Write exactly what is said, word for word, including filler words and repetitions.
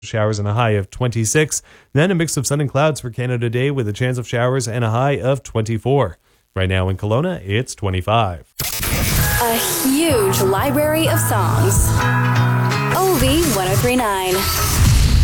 showers and a high of twenty-six. Then a mix of sun and clouds for Canada Day with a chance of showers and a high of twenty-four. Right now in Kelowna, it's twenty-five. A huge library of songs. O V ten thirty-nine.